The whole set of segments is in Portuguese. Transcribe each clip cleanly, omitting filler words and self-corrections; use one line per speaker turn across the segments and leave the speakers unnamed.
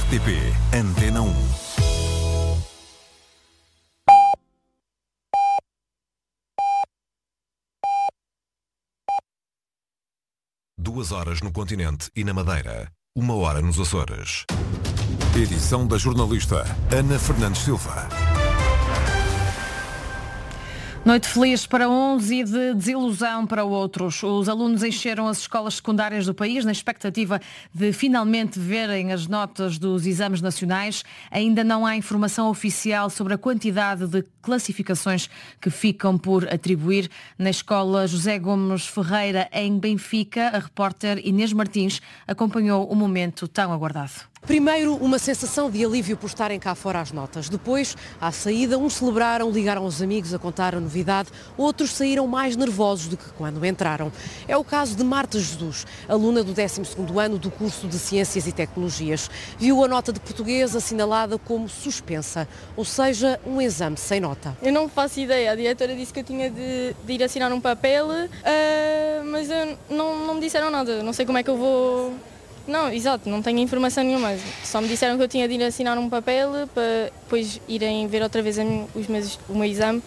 RTP Antena 1. Duas horas no continente e na Madeira. 1 hora nos Açores. Edição da jornalista Ana Fernandes Silva.
Noite feliz para uns e de desilusão para outros. Os alunos encheram as escolas secundárias do país na expectativa de finalmente verem as notas dos exames nacionais. Ainda não há informação oficial sobre a quantidade de classificações que ficam por atribuir. Na escola José Gomes Ferreira, em Benfica, a repórter Inês Martins acompanhou o momento tão aguardado.
Primeiro, uma sensação de alívio por estarem cá fora as notas. Depois, à saída, uns celebraram, ligaram aos amigos a contar a novidade, outros saíram mais nervosos do que quando entraram. É o caso de Marta Jesus, aluna do 12º ano do curso de Ciências e Tecnologias. Viu a nota de português assinalada como suspensa, ou seja, um exame sem nota.
Eu não faço ideia, a diretora disse que eu tinha de ir assinar um papel, mas não me disseram nada, não sei como é que eu vou... Não, exato, não tenho informação nenhuma. Só me disseram que eu tinha de ir assinar um papel para depois irem ver outra vez o meu exame,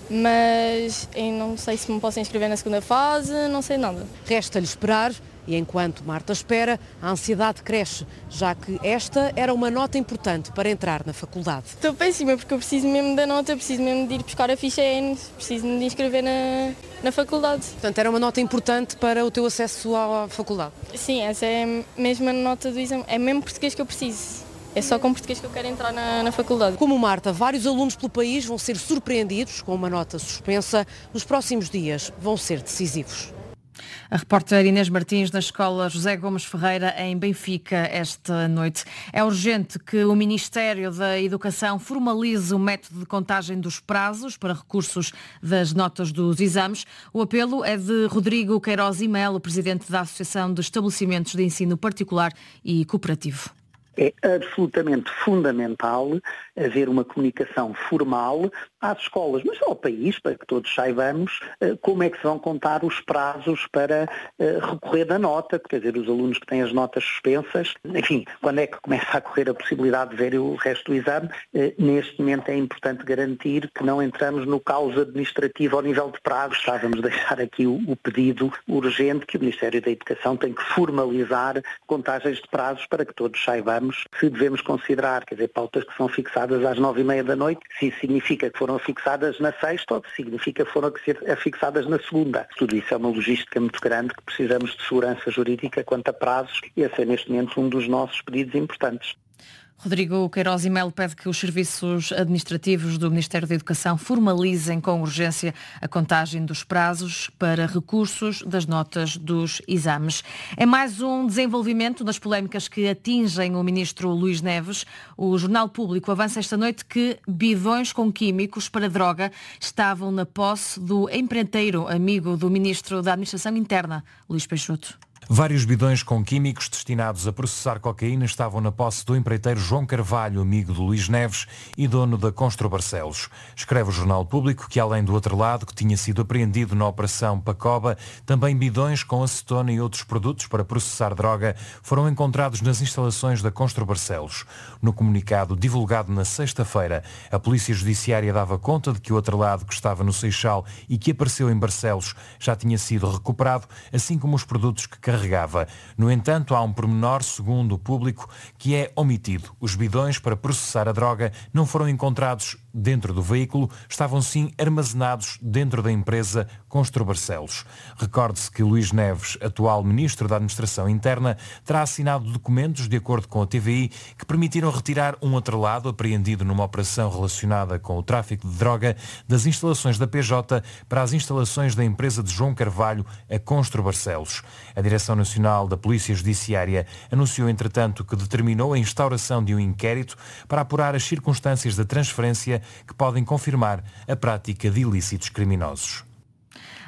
mas eu não sei se me posso inscrever na segunda fase, não sei nada.
Resta-lhe esperar e enquanto Marta espera, a ansiedade cresce, já que esta era uma nota importante para entrar na faculdade.
Estou péssima porque eu preciso mesmo da nota, preciso mesmo de ir buscar a ficha EN, preciso de me inscrever na faculdade.
Portanto, era uma nota importante para o teu acesso à faculdade?
Sim, essa é mesmo a nota do exame, é mesmo português que eu preciso. É só com português que eu quero entrar na faculdade.
Como Marta, vários alunos pelo país vão ser surpreendidos com uma nota suspensa. Nos próximos dias vão ser decisivos.
A repórter Inês Martins na escola José Gomes Ferreira em Benfica esta noite. É urgente que o Ministério da Educação formalize o método de contagem dos prazos para recursos das notas dos exames. O apelo é de Rodrigo Queiroz e Melo, presidente da Associação de Estabelecimentos de Ensino Particular e Cooperativo.
É absolutamente fundamental haver uma comunicação formal às escolas, mas ao país, para que todos saibamos como é que se vão contar os prazos para recorrer da nota, quer dizer, os alunos que têm as notas suspensas, enfim, quando é que começa a correr a possibilidade de ver o resto do exame. Neste momento é importante garantir que não entramos no caos administrativo ao nível de prazos. Estávamos a deixar aqui o pedido urgente que o Ministério da Educação tem que formalizar contagens de prazos para que todos saibamos se devemos considerar, quer dizer, pautas que são fixadas às 9h30 da noite, se isso significa que foram fixadas na sexta ou se significa que foram fixadas na segunda. Tudo isso é uma logística muito grande que precisamos de segurança jurídica quanto a prazos e esse é neste momento um dos nossos pedidos importantes.
Rodrigo Queiroz e Melo pede que os serviços administrativos do Ministério da Educação formalizem com urgência a contagem dos prazos para recursos das notas dos exames. É mais um desenvolvimento das polémicas que atingem o ministro Luís Neves. O Jornal Público avança esta noite que bidões com químicos para droga estavam na posse do empreiteiro amigo do ministro da Administração Interna, Luís Peixoto.
Vários bidões com químicos destinados a processar cocaína estavam na posse do empreiteiro João Carvalho, amigo de Luís Neves e dono da Constru Barcelos. Escreve o Jornal Público que, além do outro lado, que tinha sido apreendido na Operação Pacoba, também bidões com acetona e outros produtos para processar droga foram encontrados nas instalações da Constru Barcelos. No comunicado divulgado na sexta-feira, a Polícia Judiciária dava conta de que o outro lado, que estava no Seixal e que apareceu em Barcelos, já tinha sido recuperado, assim como os produtos que carregava. No entanto, há um pormenor, segundo o Público, que é omitido. Os bidões para processar a droga não foram encontrados dentro do veículo, estavam sim armazenados dentro da empresa Constru Barcelos. Recorde-se que Luís Neves, atual Ministro da Administração Interna, terá assinado documentos, de acordo com a TVI, que permitiram retirar um atrelado apreendido numa operação relacionada com o tráfico de droga das instalações da PJ para as instalações da empresa de João Carvalho, a Constru Barcelos. A Direção Nacional da Polícia Judiciária anunciou, entretanto, que determinou a instauração de um inquérito para apurar as circunstâncias da transferência que podem confirmar a prática de ilícitos criminosos.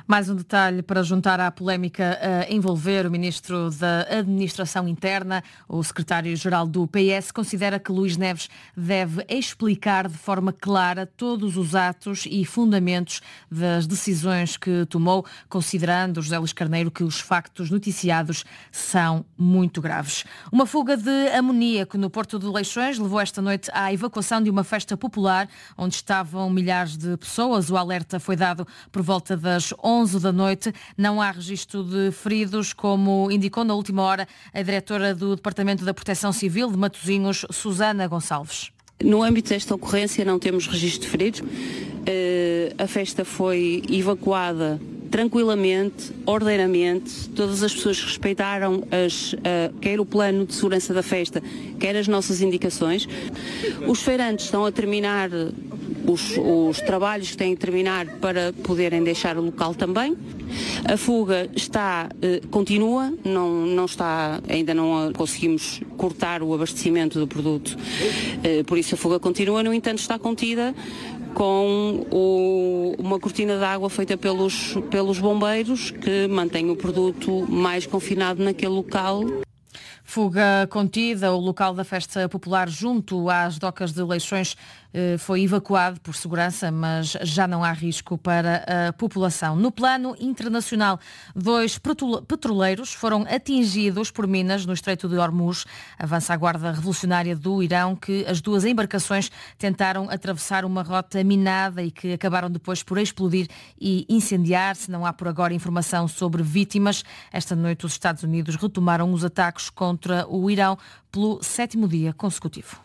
Mais um detalhe para juntar à polémica a envolver o Ministro da Administração Interna. O Secretário-Geral do PS considera que Luís Neves deve explicar de forma clara todos os atos e fundamentos das decisões que tomou, considerando José Luís Carneiro que os factos noticiados são muito graves. Uma fuga de amoníaco no Porto de Leixões levou esta noite à evacuação de uma festa popular onde estavam milhares de pessoas. O alerta foi dado por volta das 11 da noite. Não há registro de feridos, como indicou na última hora a diretora do Departamento da Proteção Civil de Matosinhos, Susana Gonçalves.
No âmbito desta ocorrência não temos registro de feridos. A festa foi evacuada tranquilamente, ordeiramente. Todas as pessoas respeitaram quer o plano de segurança da festa, quer as nossas indicações. Os feirantes estão a terminar os trabalhos que têm que terminar para poderem deixar o local também. A fuga continua, não está, ainda não conseguimos cortar o abastecimento do produto, por isso a fuga continua, no entanto está contida com uma cortina de água feita pelos bombeiros que mantém o produto mais confinado naquele local.
Fuga contida, o local da festa popular junto às docas de Leixões foi evacuado por segurança, mas já não há risco para a população. No plano internacional, 2 petroleiros foram atingidos por minas no Estreito de Hormuz. Avança a Guarda Revolucionária do Irão que as 2 embarcações tentaram atravessar uma rota minada e que acabaram depois por explodir e incendiar-se. Não há por agora informação sobre vítimas. Esta noite os Estados Unidos retomaram os ataques contra o Irão pelo 7º dia consecutivo.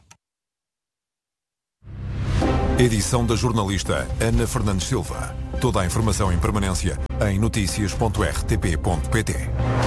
Edição da jornalista Ana Fernandes Silva. Toda a informação em permanência em noticias.rtp.pt.